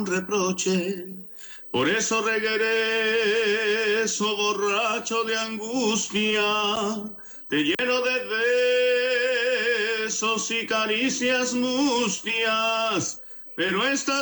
reproche. Por eso regreso borracho de angustia, te lleno de besos y caricias mustias, pero esta